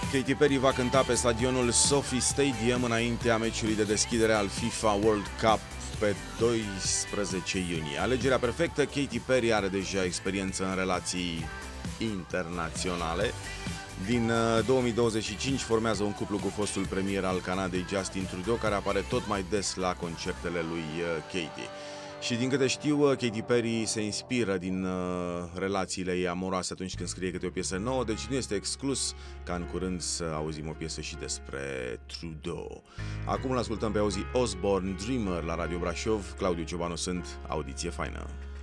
Katy Perry va cânta pe stadionul SoFi Stadium înaintea meciului de deschidere al FIFA World Cup pe 12 iunie. Alegerea perfectă, Katy Perry are deja experiență în relații internaționale. Din 2025 formează un cuplu cu fostul premier al Canadei Justin Trudeau, care apare tot mai des la concertele lui Katy. Și din câte știu, Katy Perry se inspiră din relațiile ei amoroase atunci când scrie câte o piesă nouă, deci nu este exclus ca în curând să auzim o piesă și despre Trudeau. Acum îl ascultăm pe Ozzy Osbourne, Dreamer, la Radio Brașov. Claudiu Ciobanu sunt, audiție faină.